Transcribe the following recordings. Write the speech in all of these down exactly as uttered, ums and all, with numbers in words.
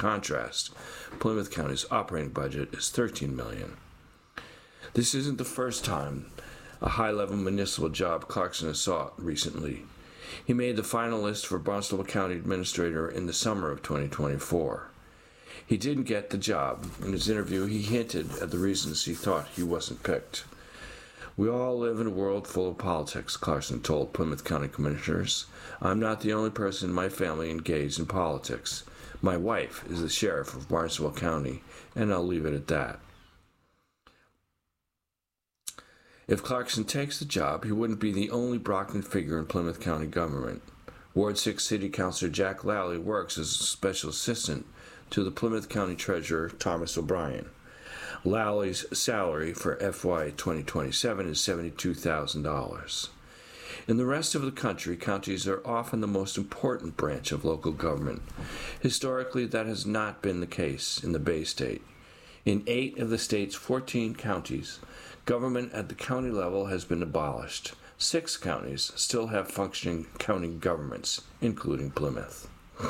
contrast, Plymouth County's operating budget is thirteen million dollars. This isn't the first time a high-level municipal job Clarkson has sought recently. He made the final list for Barnstable County Administrator in the summer of twenty twenty-four. He didn't get the job. In his interview, he hinted at the reasons he thought he wasn't picked. "We all live in a world full of politics," Clarkson told Plymouth County Commissioners. "I'm not the only person in my family engaged in politics. My wife is the sheriff of Barnstable County, and I'll leave it at that." If Clarkson takes the job, he wouldn't be the only Brockton figure in Plymouth County government. Ward six City Councilor Jack Lally works as a special assistant to the Plymouth County Treasurer, Thomas O'Brien. Lally's salary for F Y twenty twenty-seven is seventy-two thousand dollars. In the rest of the country, counties are often the most important branch of local government. Historically, that has not been the case in the Bay State. In eight of the state's fourteen counties, government at the county level has been abolished. Six counties still have functioning county governments, including Plymouth.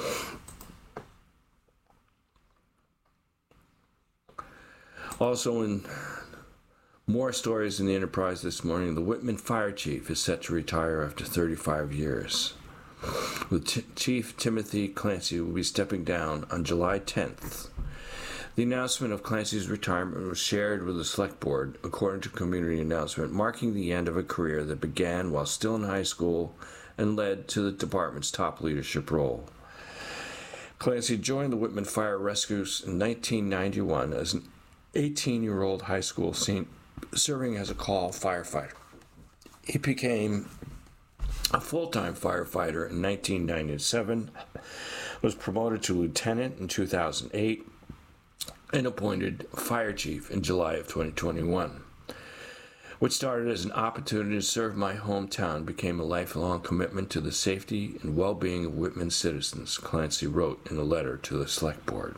Also, in more stories in the Enterprise this morning, the Whitman Fire Chief is set to retire after thirty-five years. With T- Chief Timothy Clancy will be stepping down on July tenth. The announcement of Clancy's retirement was shared with the Select Board, according to a community announcement, marking the end of a career that began while still in high school and led to the department's top leadership role. Clancy joined the Whitman Fire Rescues in nineteen ninety-one as an eighteen-year-old high school senior, serving as a call firefighter. He became a full-time firefighter in nineteen ninety-seven, was promoted to lieutenant in two thousand eight, and appointed fire chief in July of twenty twenty-one. What started as an opportunity to serve my hometown became a lifelong commitment to the safety and well-being of Whitman citizens, Clancy wrote in a letter to the Select Board.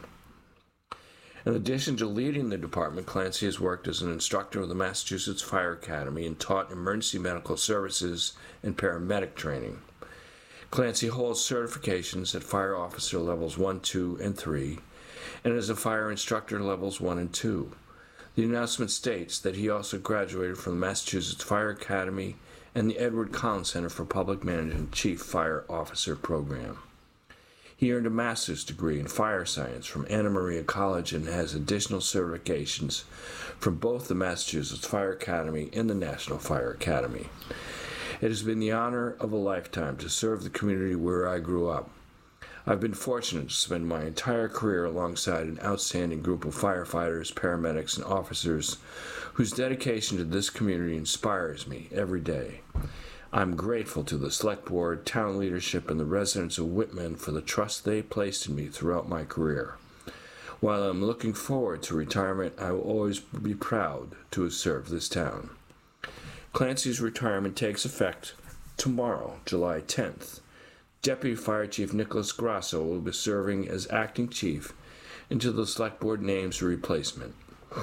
In addition to leading the department, Clancy has worked as an instructor of the Massachusetts Fire Academy and taught emergency medical services and paramedic training. Clancy holds certifications at fire officer levels one, two, and three, and as a fire instructor levels one and two. The announcement states that he also graduated from the Massachusetts Fire Academy and the Edward Collins Center for Public Management Chief Fire Officer Program. He earned a master's degree in fire science from Anna Maria College and has additional certifications from both the Massachusetts Fire Academy and the National Fire Academy. It has been the honor of a lifetime to serve the community where I grew up. I've been fortunate to spend my entire career alongside an outstanding group of firefighters, paramedics, and officers whose dedication to this community inspires me every day. I'm grateful to the Select Board, town leadership, and the residents of Whitman for the trust they placed in me throughout my career. While I'm looking forward to retirement, I will always be proud to have served this town. Clancy's retirement takes effect tomorrow, July tenth. Deputy Fire Chief Nicholas Grasso will be serving as acting chief until the Select Board names a replacement.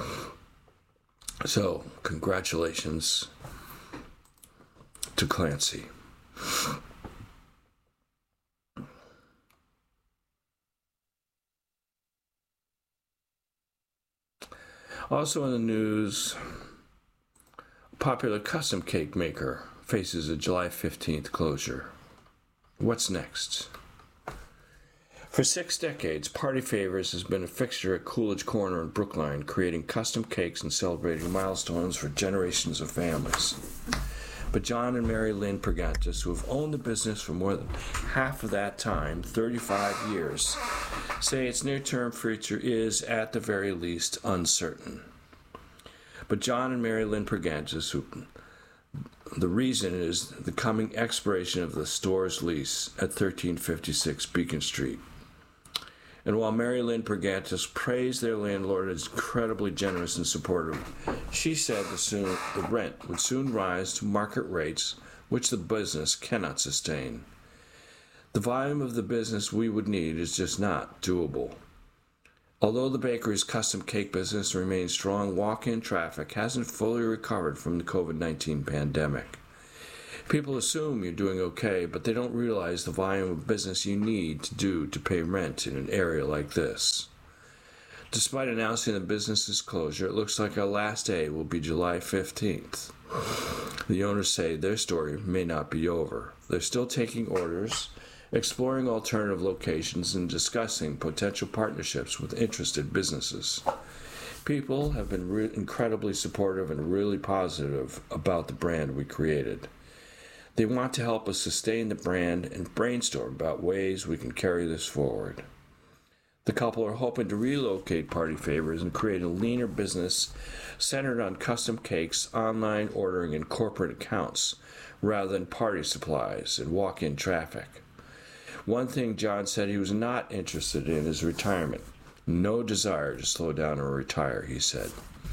So, congratulations to Clancy. Also in the news, a popular custom cake maker faces a July fifteenth closure. What's next? For six decades, Party Favors has been a fixture at Coolidge Corner in Brookline, creating custom cakes and celebrating milestones for generations of families. But John and Mary Lynn Pergantis, who have owned the business for more than half of that time, thirty-five years, say its near-term future is, at the very least, uncertain. But John and Mary Lynn Pergantis, who the reason is the coming expiration of the store's lease at thirteen fifty-six Beacon Street. And while Mary Lynn Pergantis praised their landlord as incredibly generous and supportive, she said the, soon, the rent would soon rise to market rates, which the business cannot sustain. The volume of the business we would need is just not doable. Although the bakery's custom cake business remains strong, walk-in traffic hasn't fully recovered from the covid nineteen pandemic. People assume you're doing okay, but they don't realize the volume of business you need to do to pay rent in an area like this. Despite announcing the business's closure, it looks like our last day will be July fifteenth. The owners say their story may not be over. They're still taking orders, exploring alternative locations, and discussing potential partnerships with interested businesses. People have been re- incredibly supportive and really positive about the brand we created. They want to help us sustain the brand and brainstorm about ways we can carry this forward. The couple are hoping to relocate Party Favors and create a leaner business centered on custom cakes, online ordering, and corporate accounts, rather than party supplies and walk-in traffic. One thing John said he was not interested in is retirement. No desire to slow down or retire, he said.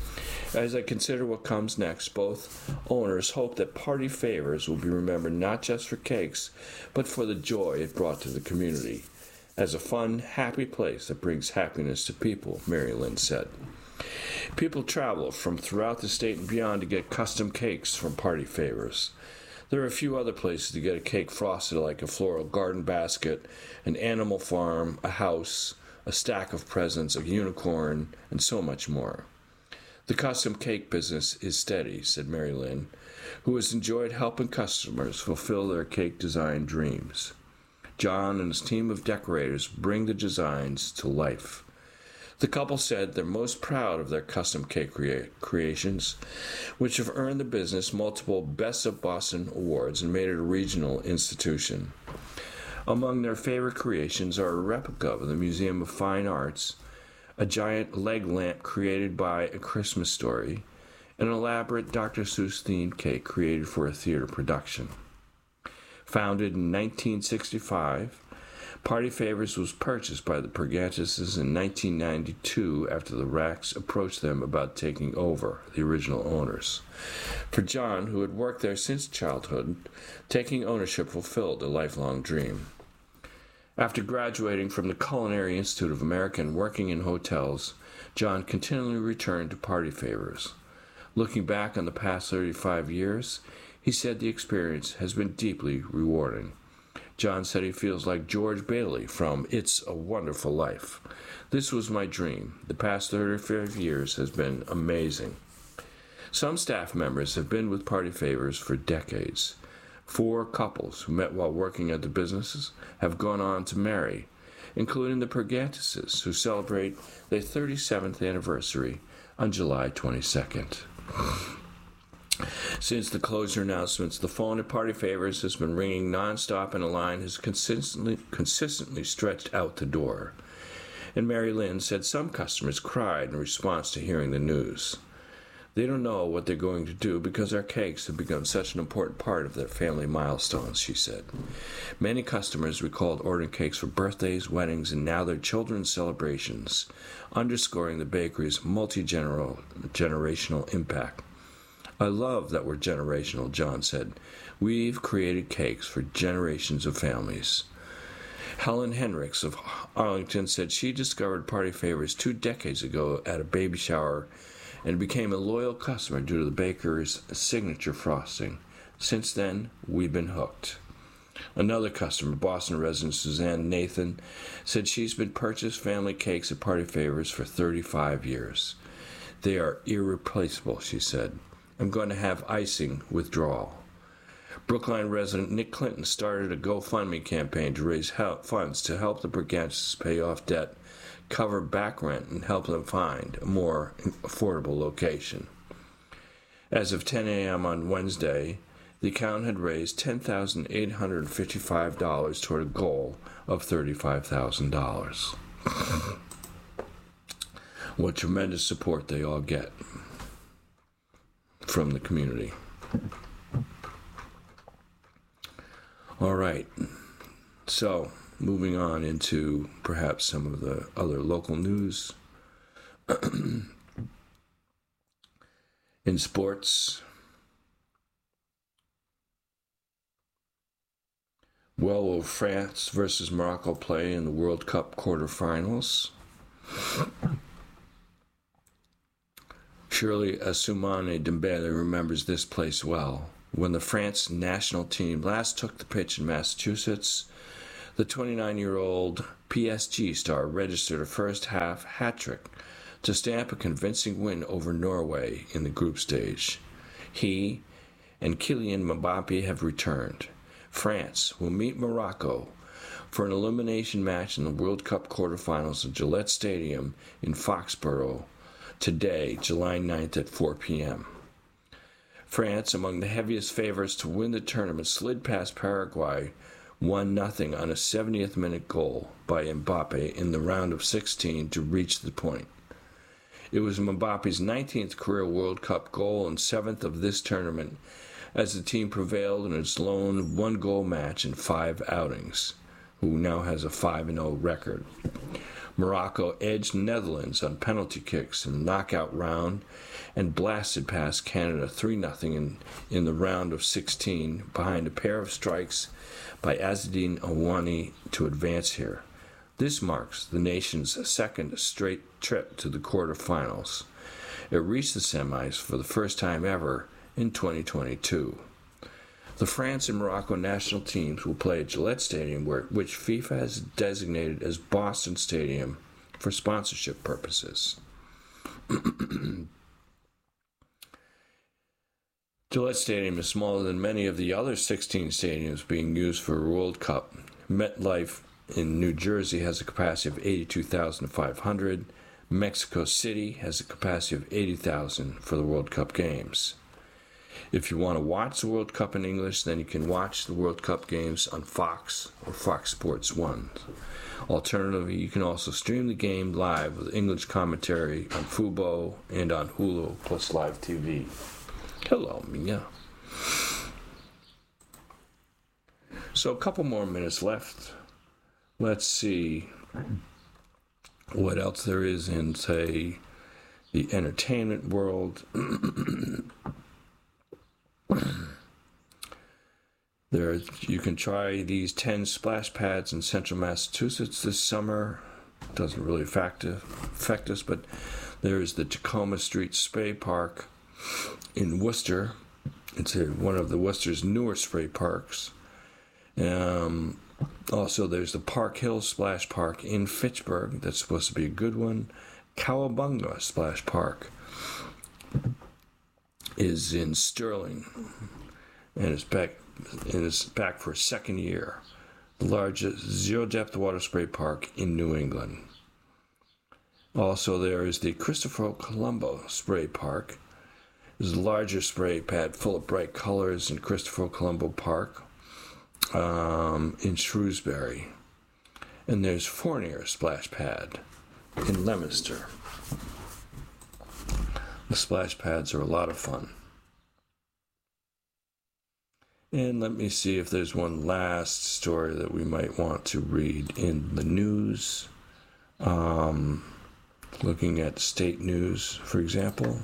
As I consider what comes next, both owners hope that Party Favors will be remembered not just for cakes, but for the joy it brought to the community. As a fun, happy place that brings happiness to people, Mary Lynn said. People travel from throughout the state and beyond to get custom cakes from Party Favors. There are a few other places to get a cake frosted, like a floral garden basket, an animal farm, a house, a stack of presents, a unicorn, and so much more. The custom cake business is steady, said Mary Lynn, who has enjoyed helping customers fulfill their cake design dreams. John and his team of decorators bring the designs to life. The couple said they're most proud of their custom cake crea- creations, which have earned the business multiple Best of Boston awards and made it a regional institution. Among their favorite creations are a replica of the Museum of Fine Arts, a giant leg lamp created by A Christmas Story, and an elaborate Doctor Seuss-themed cake created for a theater production. Founded in nineteen sixty-five, Party Favors was purchased by the Pergantises in nineteen ninety-two after the Racks approached them about taking over, the original owners. For John, who had worked there since childhood, taking ownership fulfilled a lifelong dream. After graduating from the Culinary Institute of America and working in hotels, John continually returned to Party Favors. Looking back on the past thirty-five years, he said the experience has been deeply rewarding. John said he feels like George Bailey from It's a Wonderful Life. This was my dream. The past thirty-five years has been amazing. Some staff members have been with Party Favors for decades. Four couples who met while working at the businesses have gone on to marry, including the Pergantises, who celebrate their thirty-seventh anniversary on July twenty-second. Since the closure announcements, the phone at Party Favors has been ringing nonstop and a line has consistently, consistently stretched out the door. And Mary Lynn said some customers cried in response to hearing the news. They don't know what they're going to do because our cakes have become such an important part of their family milestones, she said. Many customers recalled ordering cakes for birthdays, weddings, and now their children's celebrations, underscoring the bakery's multi-generational impact. I love that we're generational, John said. We've created cakes for generations of families. Helen Hendricks of Arlington said she discovered Party Favors two decades ago at a baby shower and became a loyal customer due to the baker's signature frosting. Since then, we've been hooked. Another customer, Boston resident Suzanne Nathan, said she's been purchased family cakes at Party Favors for thirty-five years. They are irreplaceable, she said. I'm going to have icing withdrawal. Brookline resident Nick Clinton started a GoFundMe campaign to raise help, funds to help the Pergantises pay off debt, cover back rent, and help them find a more affordable location. As of ten a.m. on Wednesday, the account had raised ten thousand eight hundred fifty-five dollars toward a goal of thirty-five thousand dollars. What tremendous support they all get from the community. All right, so moving on into perhaps some of the other local news. In sports, well, will France versus Morocco play in the World Cup quarterfinals? Surely Assoumani Dembele remembers this place well. when the France national team last took the pitch in Massachusetts, the twenty-nine-year-old P S G star registered a first-half hat-trick to stamp a convincing win over Norway in the group stage. He and Kylian Mbappe have returned. France will meet Morocco for an elimination match in the World Cup quarterfinals at Gillette Stadium in Foxborough today, July ninth at four p.m. France, among the heaviest favorites to win the tournament, slid past Paraguay one nothing on a seventieth minute goal by Mbappe in the round of sixteen to reach the point. It was Mbappe's nineteenth career World Cup goal and seventh of this tournament, as the team prevailed in its lone one-goal match in five outings, who now has a five and oh record. Morocco edged Netherlands on penalty kicks in the knockout round and blasted past Canada three nothing in, in the round of sixteen behind a pair of strikes by Azzedine Ouani to advance here. This marks the nation's second straight trip to the quarterfinals. It reached the semis for the first time ever in twenty twenty-two. The France and Morocco national teams will play at Gillette Stadium, where, which FIFA has designated as Boston Stadium for sponsorship purposes. Gillette Stadium is smaller than many of the other sixteen stadiums being used for a World Cup. MetLife in New Jersey has a capacity of eighty-two thousand five hundred. Mexico City has a capacity of eighty thousand for the World Cup games. If you want to watch the World Cup in English, then you can watch the World Cup games on Fox or Fox Sports one. Alternatively, you can also stream the game live with English commentary on Fubo and on Hulu plus Live T V. Hello, Mia. So a couple more minutes left. Let's see what else there is in, say, the entertainment world. There, you can try these ten splash pads in central Massachusetts this summer. Doesn't really affect, affect us, but there's the Tacoma Street Spray Park in Worcester. It's a, one of the Worcester's newer spray parks. Um, also, there's the Park Hill Splash Park in Fitchburg. That's supposed to be a good one. Cowabunga Splash Park is in Sterling, and it's back and it's back for a second year. The largest zero-depth water spray park in New England. Also, there is the Christopher Colombo Spray Park. There's a larger spray pad full of bright colors in Christopher Colombo Park um, in Shrewsbury. And there's Fournier Splash Pad in Leominster. The splash pads are a lot of fun. And let me see if there's one last story that we might want to read in the news. Um, looking at state news, for example.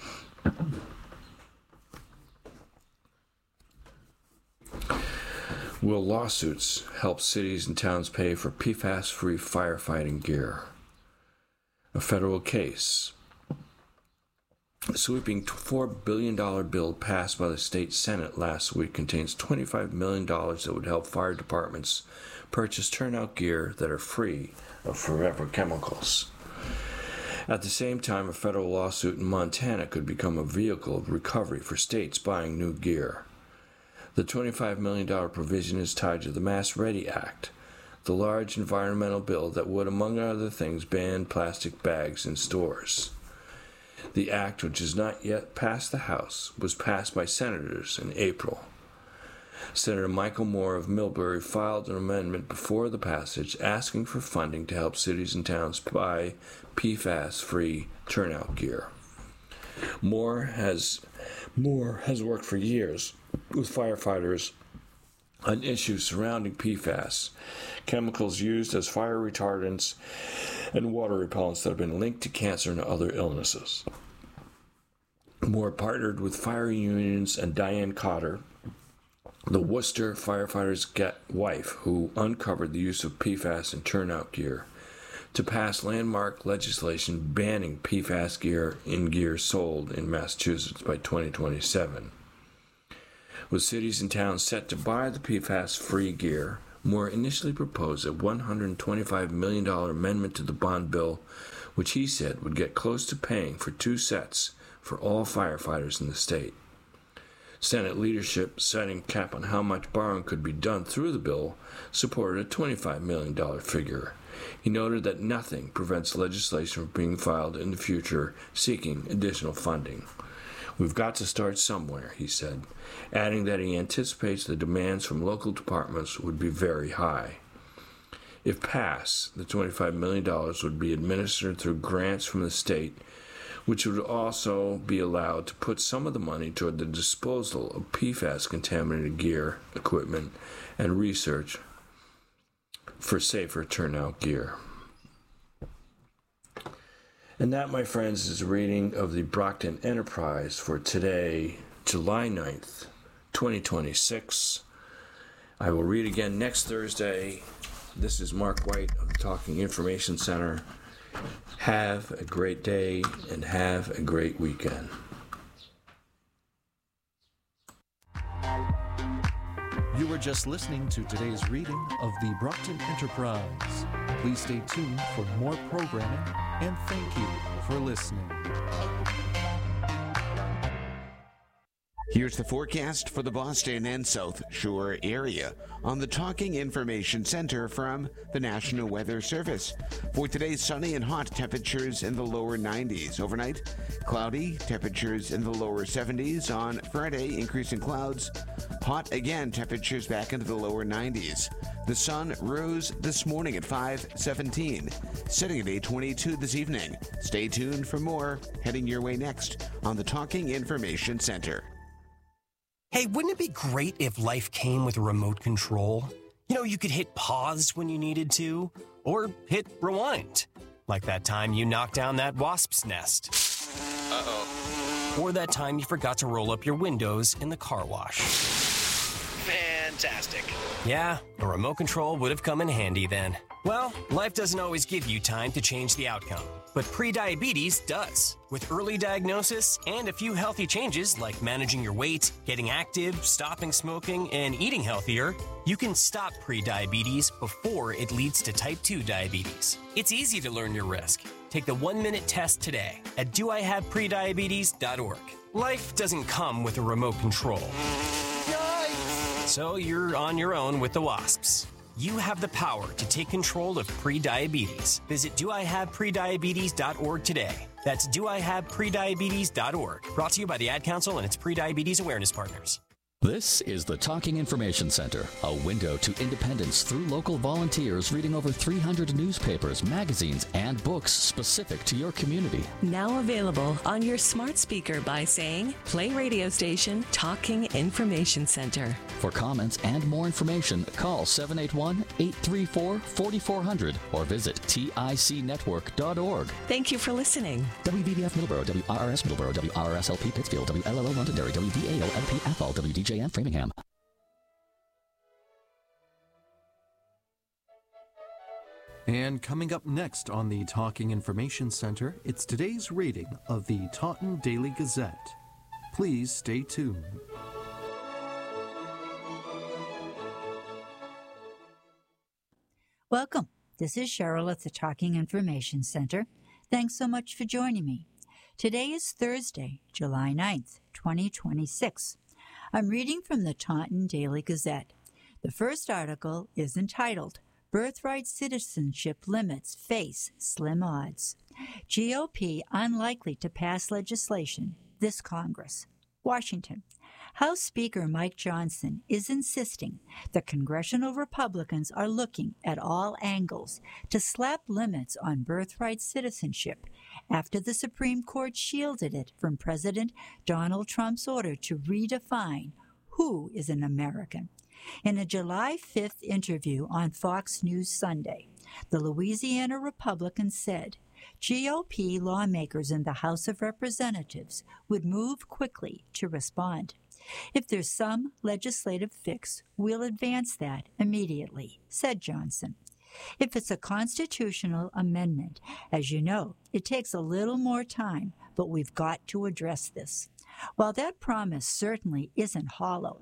Will lawsuits help cities and towns pay for P FAS-free firefighting gear? A federal case. A sweeping four billion dollars bill passed by the state Senate last week contains twenty-five million dollars that would help fire departments purchase turnout gear that are free of forever chemicals. At the same time, a federal lawsuit in Montana could become a vehicle of recovery for states buying new gear. The twenty-five million dollars provision is tied to the Mass Ready Act, the large environmental bill that would, among other things, ban plastic bags in stores. The act, which has not yet passed the House, was passed by senators in April. Senator Michael Moore of Millbury filed an amendment before the passage asking for funding to help cities and towns buy P FAS-free turnout gear. Moore has, Moore has worked for years with firefighters on issues surrounding P FAS, chemicals used as fire retardants and water repellents that have been linked to cancer and other illnesses. Moore partnered with fire unions and Diane Cotter, the Worcester firefighter's wife, who uncovered the use of P FAS in turnout gear, to pass landmark legislation banning P FAS gear in gear sold in Massachusetts by twenty twenty-seven. with cities and towns set to buy the P FAS-free gear, Moore initially proposed a one hundred twenty-five million dollars amendment to the bond bill, which he said would get close to paying for two sets for all firefighters in the state. Senate leadership, setting a cap on how much borrowing could be done through the bill, supported a twenty-five million dollars figure. He noted that nothing prevents legislation from being filed in the future seeking additional funding. We've got to start somewhere, he said, adding that he anticipates the demands from local departments would be very high. If passed, the twenty-five million dollars would be administered through grants from the state, which would also be allowed to put some of the money toward the disposal of P FAS-contaminated gear, equipment, and research for safer turnout gear. And that, my friends, is a reading of the Brockton Enterprise for today, July ninth, twenty twenty-six. I will read again next Thursday. This is Mark White of the Talking Information Center. Have a great day and have a great weekend. You were just listening to today's reading of the Brockton Enterprise. Please stay tuned for more programming, and thank you for listening. Here's the forecast for the Boston and South Shore area on the Talking Information Center from the National Weather Service. For today, sunny and hot, temperatures in the lower nineties. Overnight, cloudy, temperatures in the lower seventies. On Friday, increasing clouds. Hot again, temperatures back into the lower nineties. The sun rose this morning at five seventeen, setting at eight twenty-two this evening. Stay tuned for more heading your way next on the Talking Information Center. Hey, wouldn't it be great if life came with a remote control? You know, you could hit pause when you needed to, or hit rewind. Like that time you knocked down that wasp's nest. Uh-oh. Or that time you forgot to roll up your windows in the car wash. Fantastic. Yeah, a remote control would have come in handy then. Well, life doesn't always give you time to change the outcome, but prediabetes does. With early diagnosis and a few healthy changes like managing your weight, getting active, stopping smoking, and eating healthier, you can stop prediabetes before it leads to type two diabetes. It's easy to learn your risk. Take the one-minute test today at do I have prediabetes dot org. Life doesn't come with a remote control. Yikes! So you're on your own with the wasps. You have the power to take control of prediabetes. Visit do I have prediabetes dot org today. That's do I have prediabetes dot org. Brought to you by the Ad Council and its Prediabetes Awareness Partners. This is the Talking Information Center, a window to independence through local volunteers reading over three hundred newspapers, magazines, and books specific to your community. Now available on your smart speaker by saying, play radio station Talking Information Center. For comments and more information, call seven eight one, eight three four, four four zero zero or visit tic network dot org. Thank you for listening. W V B F Middleborough, W R R S Middleborough, W R R S L P Pittsfield, W L L O Londonderry, W D A O L P Athol, W D J M Framingham. And coming up next on the Talking Information Center, it's today's reading of the Taunton Daily Gazette. Please stay tuned. Welcome. This is Cheryl at the Talking Information Center. Thanks so much for joining me. Today is Thursday, July ninth, twenty twenty-six. I'm reading from the Taunton Daily Gazette. The first article is entitled, Birthright Citizenship Limits Face Slim Odds. G O P Unlikely to Pass Legislation This Congress. Washington. House Speaker Mike Johnson is insisting that congressional Republicans are looking at all angles to slap limits on birthright citizenship after the Supreme Court shielded it from President Donald Trump's order to redefine who is an American. In a July fifth interview on Fox News Sunday, the Louisiana Republican said G O P lawmakers in the House of Representatives would move quickly to respond. If there's some legislative fix, we'll advance that immediately, said Johnson. If it's a constitutional amendment, as you know, it takes a little more time, but we've got to address this. While that promise certainly isn't hollow,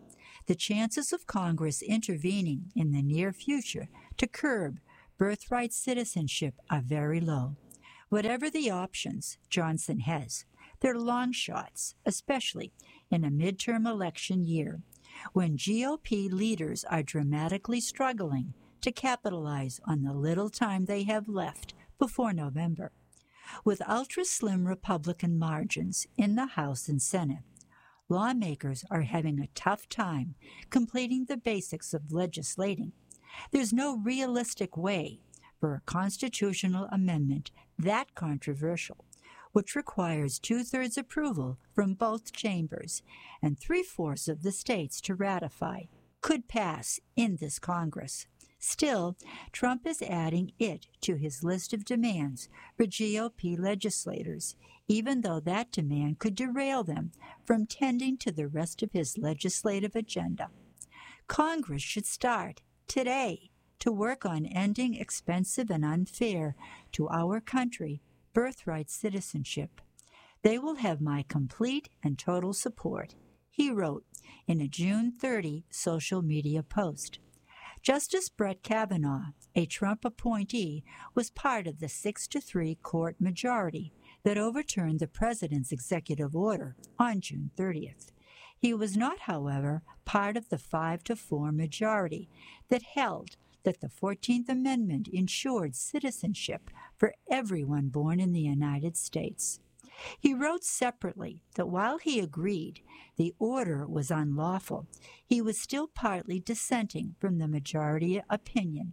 the chances of Congress intervening in the near future to curb birthright citizenship are very low. Whatever the options Johnson has, they're long shots, especially in a midterm election year, when G O P leaders are dramatically struggling to capitalize on the little time they have left before November. With ultra-slim Republican margins in the House and Senate, lawmakers are having a tough time completing the basics of legislating. There's no realistic way for a constitutional amendment that controversial, which requires two-thirds approval from both chambers and three-fourths of the states to ratify, could pass in this Congress. Still, Trump is adding it to his list of demands for G O P legislators, even though that demand could derail them from tending to the rest of his legislative agenda. Congress should start today to work on ending expensive and unfair to our country birthright citizenship. They will have my complete and total support, he wrote in a June thirtieth social media post. Justice Brett Kavanaugh, a Trump appointee, was part of the six to three court majority that overturned the president's executive order on June thirtieth. He was not, however, part of the five to four majority that held that the fourteenth Amendment ensured citizenship for everyone born in the United States. He wrote separately that while he agreed the order was unlawful, he was still partly dissenting from the majority opinion.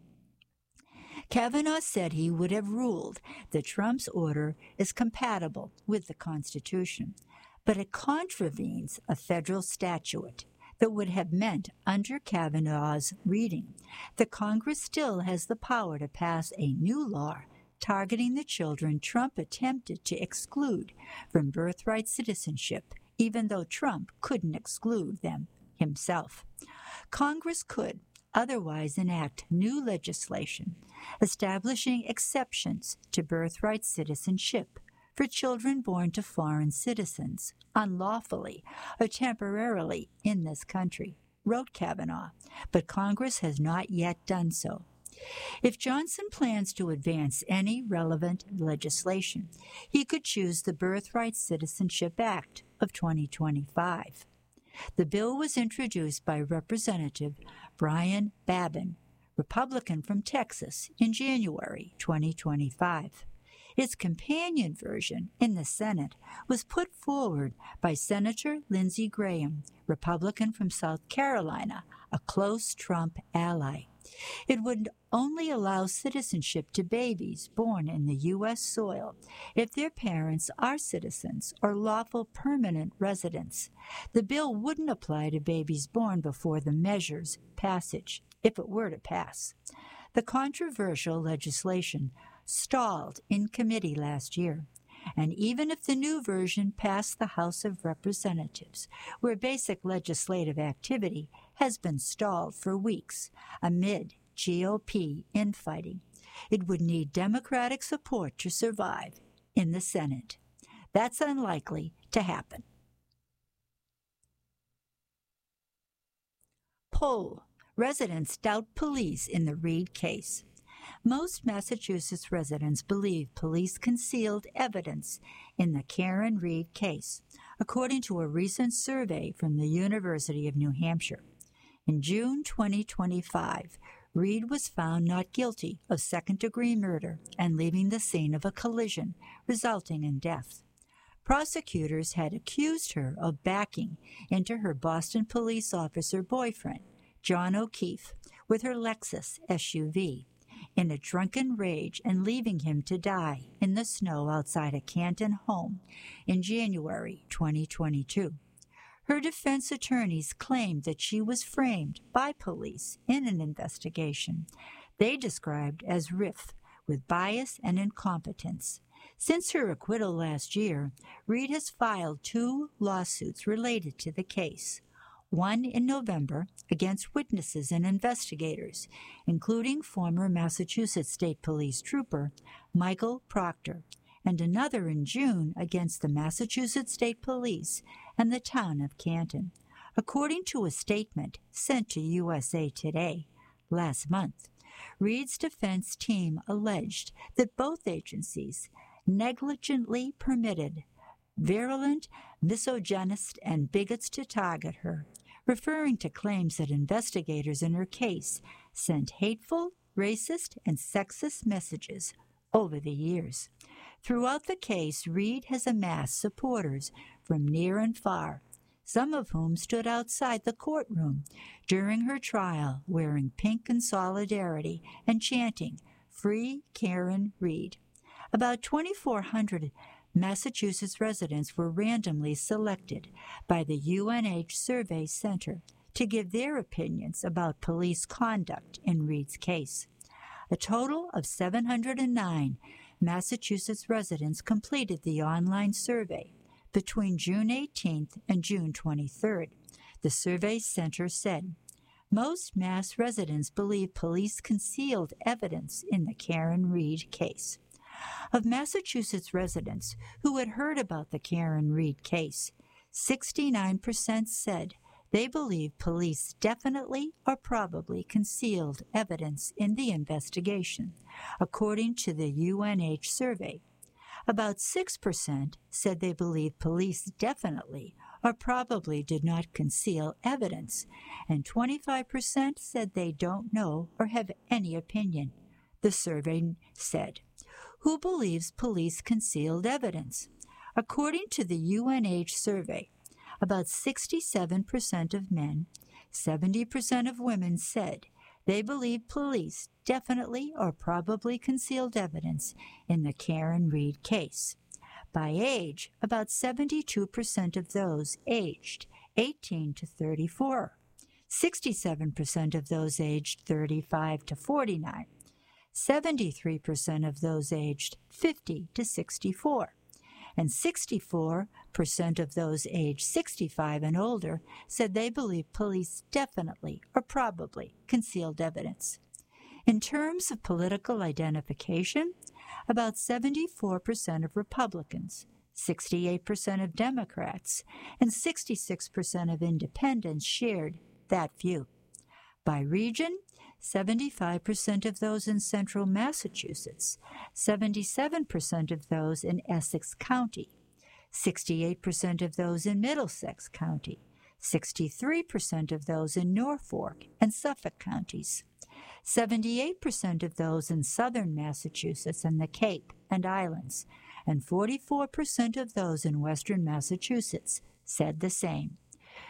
Kavanaugh said he would have ruled that Trump's order is compatible with the Constitution, but it contravenes a federal statute that would have meant, under Kavanaugh's reading, that Congress still has the power to pass a new law targeting the children Trump attempted to exclude from birthright citizenship, even though Trump couldn't exclude them himself. Congress could otherwise enact new legislation establishing exceptions to birthright citizenship for children born to foreign citizens unlawfully or temporarily in this country, wrote Kavanaugh, but Congress has not yet done so. If Johnson plans to advance any relevant legislation, he could choose the Birthright Citizenship Act of twenty twenty-five. The bill was introduced by Representative Brian Babin, Republican from Texas, in January twenty twenty-five. Its companion version in the Senate was put forward by Senator Lindsey Graham, Republican from South Carolina, a close Trump ally. It would only allow citizenship to babies born in the U S soil if their parents are citizens or lawful permanent residents. The bill wouldn't apply to babies born before the measure's passage, if it were to pass. The controversial legislation stalled in committee last year, and even if the new version passed the House of Representatives, where basic legislative activity has been stalled for weeks amid G O P infighting, it would need Democratic support to survive in the Senate. That's unlikely to happen. Poll: residents doubt police in the Reed case. Most Massachusetts residents believe police concealed evidence in the Karen Reed case, according to a recent survey from the University of New Hampshire. In June twenty twenty-five, Reed was found not guilty of second-degree murder and leaving the scene of a collision, resulting in death. Prosecutors had accused her of backing into her Boston police officer boyfriend, John O'Keefe, with her Lexus S U V. in a drunken rage and leaving him to die in the snow outside a Canton home in January twenty twenty-two. Her defense attorneys claimed that she was framed by police in an investigation they described as rife with bias and incompetence. Since her acquittal last year, Reed has filed two lawsuits related to the case. One in November against witnesses and investigators, including former Massachusetts State Police trooper Michael Proctor, and another in June against the Massachusetts State Police and the town of Canton. According to a statement sent to U S A Today last month, Reed's defense team alleged that both agencies negligently permitted virulent misogynists and bigots to target her, referring to claims that investigators in her case sent hateful, racist, and sexist messages over the years. Throughout the case, Reed has amassed supporters from near and far, some of whom stood outside the courtroom during her trial wearing pink in solidarity and chanting, "Free Karen Reed." About twenty-four hundred Massachusetts residents were randomly selected by the U N H Survey Center to give their opinions about police conduct in Reed's case. A total of seven hundred nine Massachusetts residents completed the online survey between June eighteenth and June twenty-third. The Survey Center said, most Mass residents believe police concealed evidence in the Karen Reed case. Of Massachusetts residents who had heard about the Karen Reed case, sixty-nine percent said they believe police definitely or probably concealed evidence in the investigation, according to the U N H survey. About six percent said they believe police definitely or probably did not conceal evidence, and twenty-five percent said they don't know or have any opinion. The survey said, who believes police concealed evidence? According to the U N H survey, about sixty-seven percent of men, seventy percent of women said they believe police definitely or probably concealed evidence in the Karen Reed case. By age, about seventy-two percent of those aged eighteen to thirty-four, sixty-seven percent of those aged thirty-five to forty-nine, seventy-three percent of those aged fifty to sixty-four, and sixty-four percent of those aged sixty-five and older said they believe police definitely or probably concealed evidence. In terms of political identification, about seventy-four percent of Republicans, sixty-eight percent of Democrats, and sixty-six percent of independents shared that view. By region, seventy-five percent of those in central Massachusetts, seventy-seven percent of those in Essex County, sixty-eight percent of those in Middlesex County, sixty-three percent of those in Norfolk and Suffolk counties, seventy-eight percent of those in southern Massachusetts and the Cape and Islands, and forty-four percent of those in western Massachusetts said the same.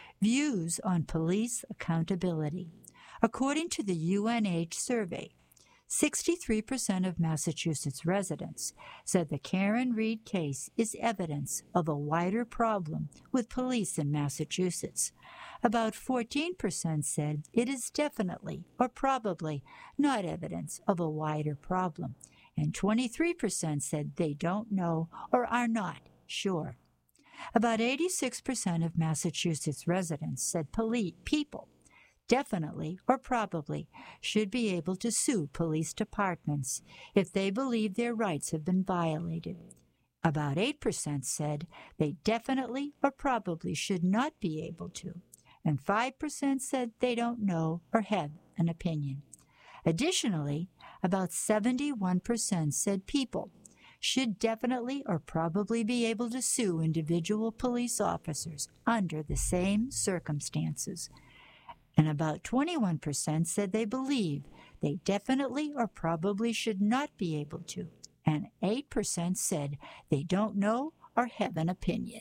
Views on police accountability. According to the U N H survey, sixty-three percent of Massachusetts residents said the Karen Reed case is evidence of a wider problem with police in Massachusetts. About fourteen percent said it is definitely or probably not evidence of a wider problem, and twenty-three percent said they don't know or are not sure. About eighty-six percent of Massachusetts residents said police people definitely or probably should be able to sue police departments if they believe their rights have been violated. About eight percent said they definitely or probably should not be able to, and five percent said they don't know or have an opinion. Additionally, about seventy-one percent said people should definitely or probably be able to sue individual police officers under the same circumstances. And about twenty-one percent said they believe they definitely or probably should not be able to, and eight percent said they don't know or have an opinion.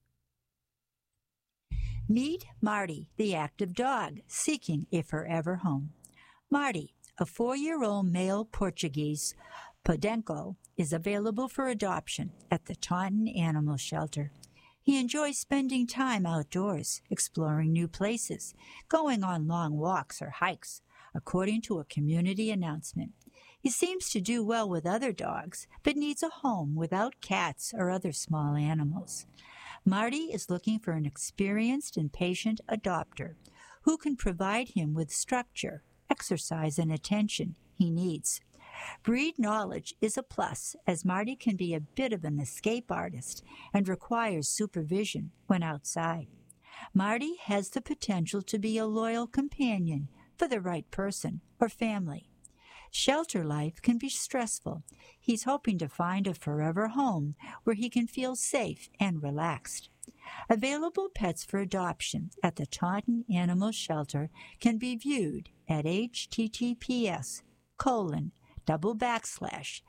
Meet Marty, the active dog, seeking a forever home. Marty, a four-year-old male Portuguese Podenco, is available for adoption at the Taunton Animal Shelter. He enjoys spending time outdoors, exploring new places, going on long walks or hikes, according to a community announcement. He seems to do well with other dogs, but needs a home without cats or other small animals. Marty is looking for an experienced and patient adopter who can provide him with structure, exercise, and attention he needs. Breed knowledge is a plus, as Marty can be a bit of an escape artist and requires supervision when outside. Marty has the potential to be a loyal companion for the right person or family. Shelter life can be stressful. He's hoping to find a forever home where he can feel safe and relaxed. Available pets for adoption at the Taunton Animal Shelter can be viewed at https colon double backslash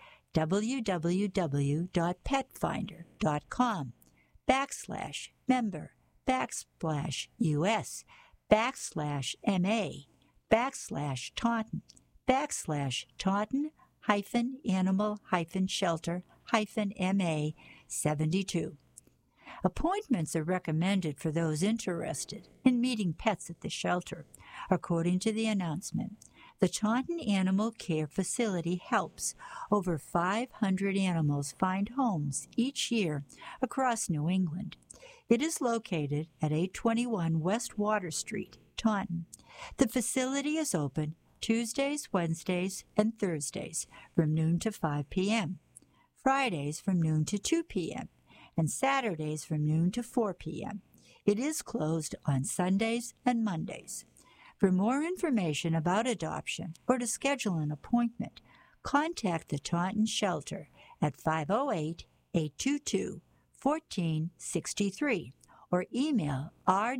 www.petfinder.com backslash member backslash us backslash ma backslash Taunton backslash Taunton hyphen animal hyphen shelter hyphen ma seventy-two. Appointments are recommended for those interested in meeting pets at the shelter. According to the announcement, the Taunton Animal Care Facility helps over five hundred animals find homes each year across New England. It is located at eight twenty-one West Water Street, Taunton. The facility is open Tuesdays, Wednesdays, and Thursdays from noon to five p.m., Fridays from noon to two p.m., and Saturdays from noon to four p.m. It is closed on Sundays and Mondays. For more information about adoption or to schedule an appointment, contact the Taunton Shelter at five oh eight, eight two two, one four six three or email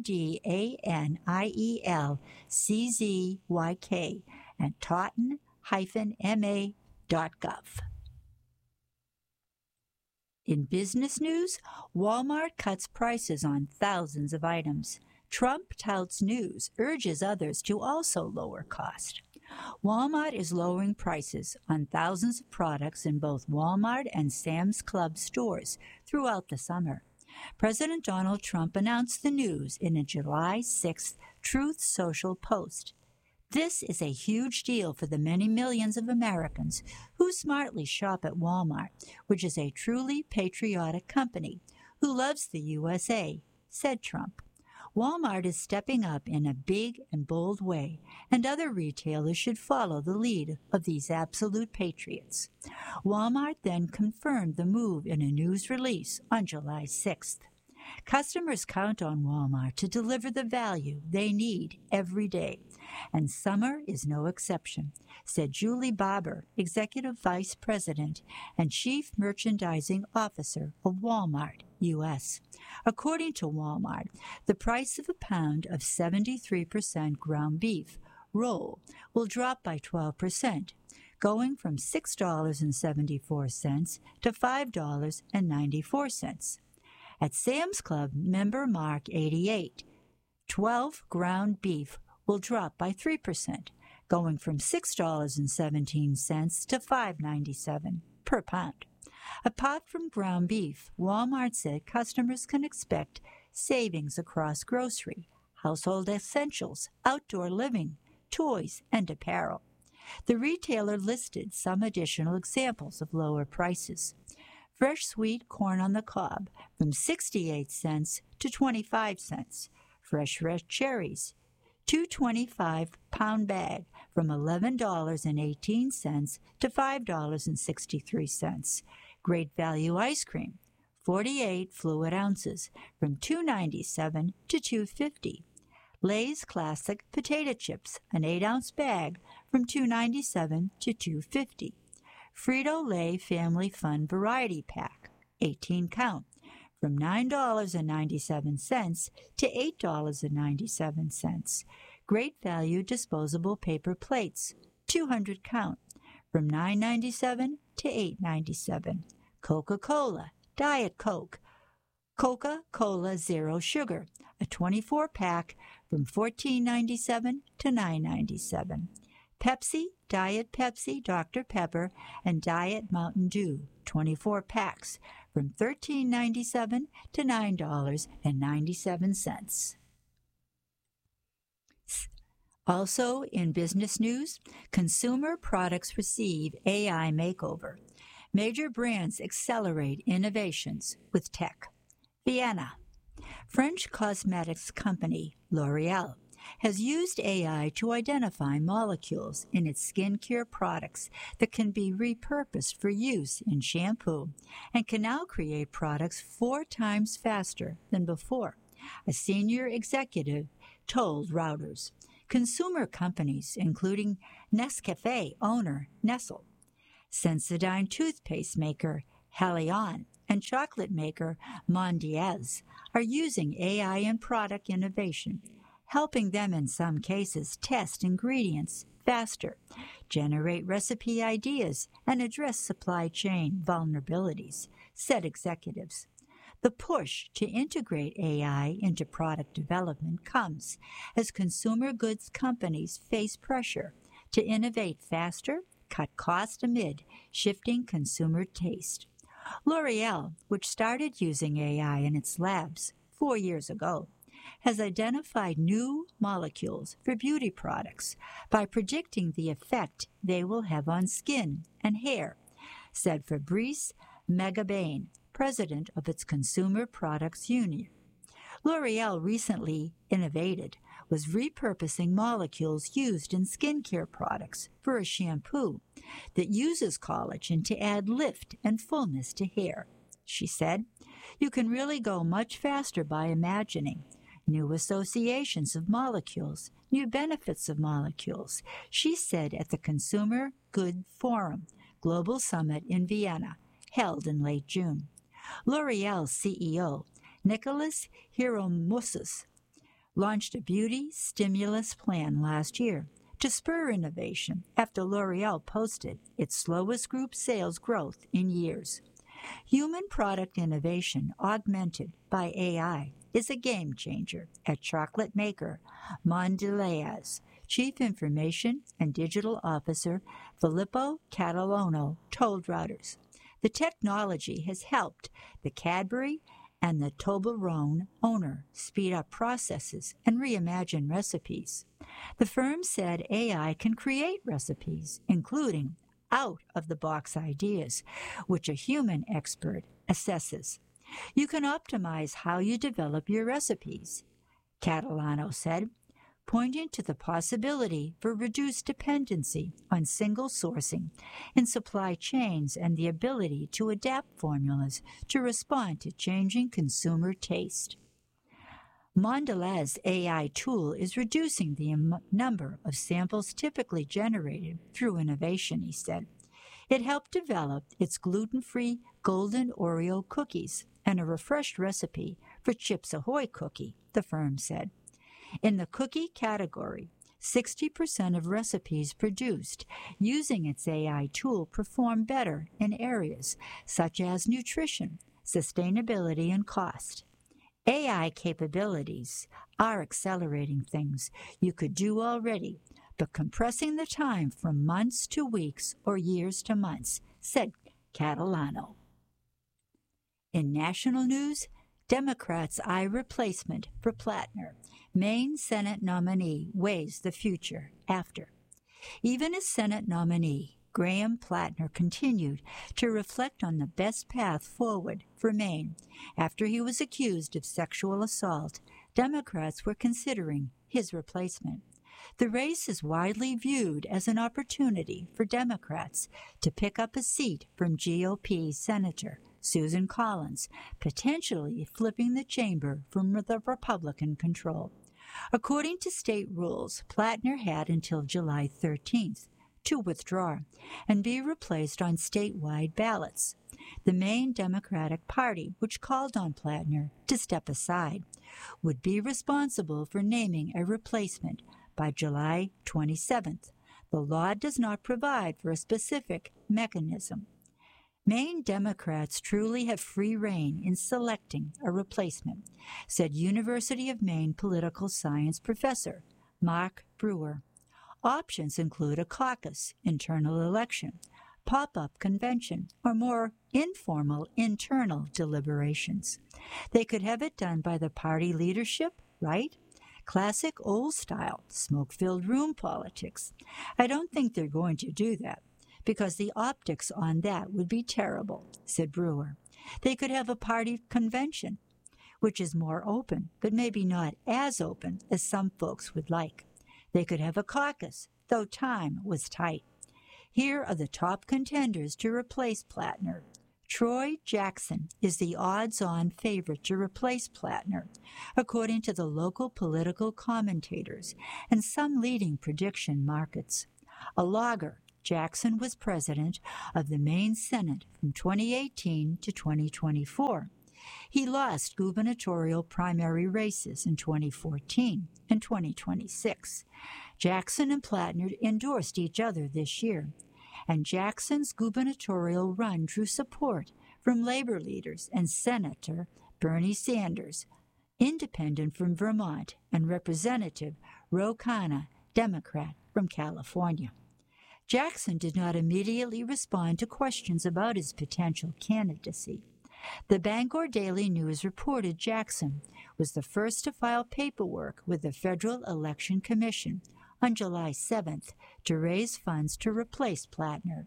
rdannielczzyk at taunton dash m a dot gov. In business news, Walmart cuts prices on thousands of items. Trump touts news, urges others to also lower cost. Walmart is lowering prices on thousands of products in both Walmart and Sam's Club stores throughout the summer. President Donald Trump announced the news in a July sixth Truth Social post. This is a huge deal for the many millions of Americans who smartly shop at Walmart, which is a truly patriotic company who loves the U S A, said Trump. Walmart is stepping up in a big and bold way, and other retailers should follow the lead of these absolute patriots. Walmart then confirmed the move in a news release on July sixth. Customers count on Walmart to deliver the value they need every day, and summer is no exception, said Julie Barber, Executive Vice President and Chief Merchandising Officer of Walmart U S. According to Walmart, the price of a pound of seventy-three percent ground beef roll will drop by twelve percent, going from six dollars and seventy-four cents to five dollars and ninety-four cents. At Sam's Club member Mark eighty-eight, twelve ground beef will drop by three percent, going from six dollars and seventeen cents to five dollars and ninety-seven cents per pound. Apart from ground beef, Walmart said customers can expect savings across grocery, household essentials, outdoor living, toys, and apparel. The retailer listed some additional examples of lower prices. Fresh sweet corn on the cob from sixty-eight cents to twenty-five cents. Fresh red cherries, two twenty-five pound bag from eleven dollars and eighteen cents to five dollars and sixty-three cents. Great value ice cream, forty-eight fluid ounces from two ninety-seven to two fifty. Lay's Classic potato chips, an eight ounce bag from two ninety-seven to two fifty. Frito-Lay Family Fun Variety Pack, eighteen count, from nine dollars and ninety-seven cents to eight dollars and ninety-seven cents. Great value disposable paper plates, two hundred count, from nine ninety-seven to eight ninety-seven. Coca-Cola, Diet Coke, Coca-Cola Zero Sugar, a twenty-four pack, from fourteen ninety-seven to nine ninety-seven. Pepsi, Diet Pepsi, Doctor Pepper, and Diet Mountain Dew, twenty-four packs, from thirteen ninety-seven to nine dollars and ninety-seven cents. Also in business news, consumer products receive A I makeover. Major brands accelerate innovations with tech. Vienna. French cosmetics company L'Oréal has used A I to identify molecules in its skincare products that can be repurposed for use in shampoo and can now create products four times faster than before. a senior executive told Reuters. Consumer companies, including Nescafé owner Nestle, Sensodyne toothpaste maker Haleon, and chocolate maker Mondelez, are using A I in product innovation, helping them in some cases test ingredients faster, generate recipe ideas, and address supply chain vulnerabilities, said executives. The push to integrate A I into product development comes as consumer goods companies face pressure to innovate faster, cut costs amid shifting consumer taste. L'Oreal, which started using A I in its labs four years ago, has identified new molecules for beauty products by predicting the effect they will have on skin and hair, said Fabrice Megabain, president of its Consumer Products Union. L'Oreal recently innovated was repurposing molecules used in skincare products for a shampoo that uses collagen to add lift and fullness to hair. She said, "You can really go much faster by imagining new associations of molecules, new benefits of molecules," she said at the Consumer Good Forum Global Summit in Vienna, held in late June. L'Oreal's C E O, Nicholas Hieromoussas, launched a beauty stimulus plan last year to spur innovation after L'Oreal posted its slowest group sales growth in years. Human product innovation augmented by A I is a game changer at chocolate maker Mondelez. Chief Information and Digital Officer Filippo Catalano told Reuters. The technology has helped the Cadbury and the Toblerone owner speed up processes and reimagine recipes. The firm said A I can create recipes, including out-of-the-box ideas, which a human expert assesses. You can optimize how you develop your recipes, Catalano said, pointing to the possibility for reduced dependency on single sourcing in supply chains and the ability to adapt formulas to respond to changing consumer taste. Mondelez A I tool is reducing the m- number of samples typically generated through innovation, he said. It helped develop its gluten-free Golden Oreo cookies and a refreshed recipe for Chips Ahoy cookie, the firm said. In the cookie category, sixty percent of recipes produced using its A I tool perform better in areas such as nutrition, sustainability, and cost. A I capabilities are accelerating things you could do already, but compressing the time from months to weeks or years to months, said Catalano. In national news, Democrats eye replacement for Plattner. Maine Senate nominee weighs the future after. Even as Senate nominee, Graham Plattner continued to reflect on the best path forward for Maine. After he was accused of sexual assault, Democrats were considering his replacement. The race is widely viewed as an opportunity for Democrats to pick up a seat from G O P Senator Susan Collins, potentially flipping the chamber from the Republican control. According to state rules, Plattner had until July thirteenth to withdraw and be replaced on statewide ballots. The Maine Democratic Party, which called on Plattner to step aside, would be responsible for naming a replacement by July twenty-seventh. The law does not provide for a specific mechanism. Maine Democrats truly have free rein in selecting a replacement, said University of Maine political science professor Mark Brewer. Options include a caucus, internal election, pop-up convention, or more informal internal deliberations. They could have it done by the party leadership, right? Classic old-style, smoke-filled room politics. I don't think they're going to do that, because the optics on that would be terrible, said Brewer. They could have a party convention, which is more open, but maybe not as open as some folks would like. They could have a caucus, though time was tight. Here are the top contenders to replace Plattner. Troy Jackson is the odds-on favorite to replace Plattner, according to the local political commentators and some leading prediction markets. A logger, Jackson was president of the Maine Senate from twenty eighteen to twenty twenty-four. He lost gubernatorial primary races in twenty fourteen and twenty twenty-six. Jackson and Plattner endorsed each other this year, and Jackson's gubernatorial run drew support from labor leaders and Senator Bernie Sanders, independent from Vermont, and Representative Ro Khanna, Democrat from California. Jackson did not immediately respond to questions about his potential candidacy. The Bangor Daily News reported Jackson was the first to file paperwork with the Federal Election Commission on July seventh to raise funds to replace Plattner.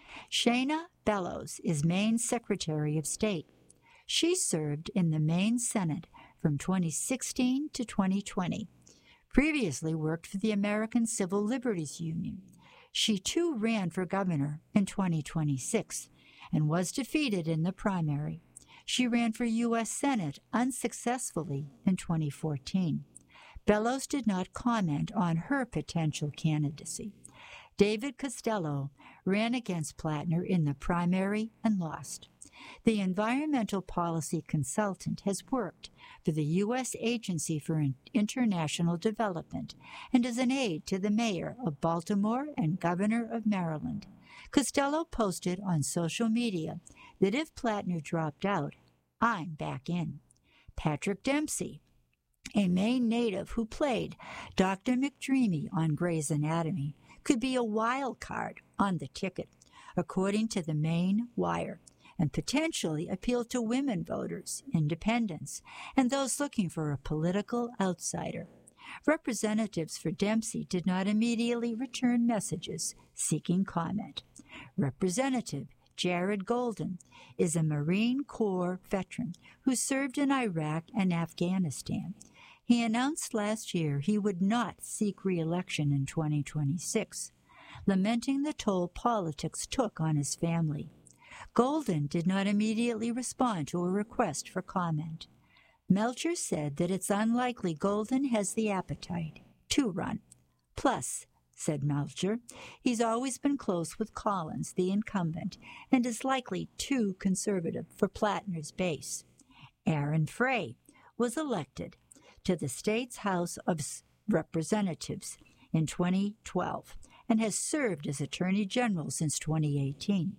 Shayna Bellows is Maine's Secretary of State. She served in the Maine Senate from twenty sixteen to twenty twenty. Previously worked for the American Civil Liberties Union. She too ran for governor in twenty twenty-six and was defeated in the primary. She ran for U S Senate unsuccessfully in twenty fourteen. Bellows did not comment on her potential candidacy. David Costello ran against Plattner in the primary and lost. The environmental policy consultant has worked for the U S Agency for International Development and is an aide to the mayor of Baltimore and governor of Maryland. Costello posted on social media that if Plattner dropped out, I'm back in. Patrick Dempsey, a Maine native who played Doctor McDreamy on Grey's Anatomy, could be a wild card on the ticket, according to the Maine Wire, and potentially appeal to women voters, independents, and those looking for a political outsider. Representatives for Dempsey did not immediately return messages seeking comment. Representative Jared Golden is a Marine Corps veteran who served in Iraq and Afghanistan. He announced last year he would not seek re-election in twenty twenty-six, lamenting the toll politics took on his family. Golden did not immediately respond to a request for comment. Melcher said that it's unlikely Golden has the appetite to run. Plus, said Melcher, he's always been close with Collins, the incumbent, and is likely too conservative for Plattner's base. Aaron Frey was elected to the state's House of Representatives in twenty twelve and has served as Attorney General since twenty eighteen.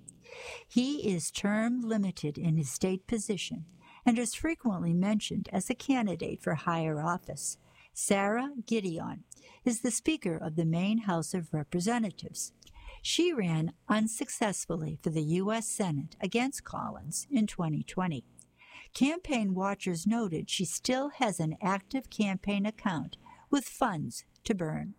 He is term limited in his state position and is frequently mentioned as a candidate for higher office. Sarah Gideon is the Speaker of the Maine House of Representatives. She ran unsuccessfully for the U S Senate against Collins in twenty twenty. Campaign watchers noted she still has an active campaign account with funds to burn.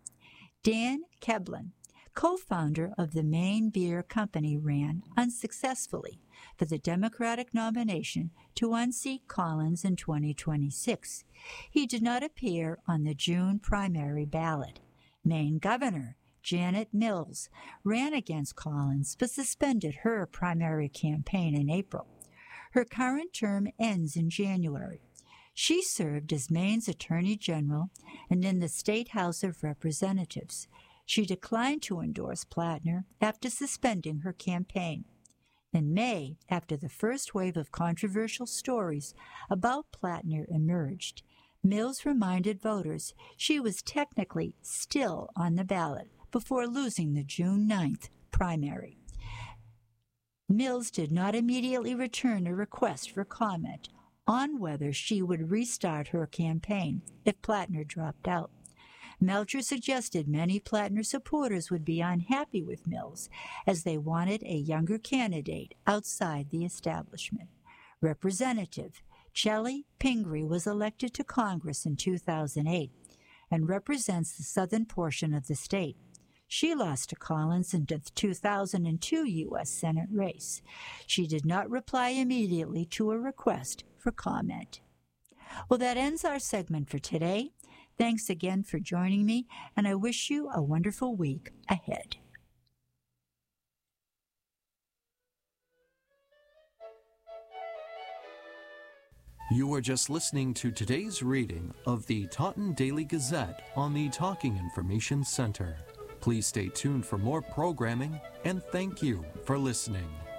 Dan Keblin, co-founder of the Maine Beer Company, ran unsuccessfully for the Democratic nomination to unseat Collins in twenty twenty-six. He did not appear on the June primary ballot. Maine Governor Janet Mills ran against Collins but suspended her primary campaign in April. Her current term ends in January. She served as Maine's Attorney General and in the State House of Representatives. She declined to endorse Plattner after suspending her campaign. In May, after the first wave of controversial stories about Plattner emerged, Mills reminded voters she was technically still on the ballot before losing the June ninth primary. Mills did not immediately return a request for comment on whether she would restart her campaign if Plattner dropped out. Melcher suggested many Plattner supporters would be unhappy with Mills as they wanted a younger candidate outside the establishment. Representative Chellie Pingree was elected to Congress in two thousand eight and represents the southern portion of the state. She lost to Collins in the two thousand two U S Senate race. She did not reply immediately to a request for comment. Well, that ends our segment for today. Thanks again for joining me, and I wish you a wonderful week ahead. You were just listening to today's reading of the Taunton Daily Gazette on the Talking Information Center. Please stay tuned for more programming, and thank you for listening.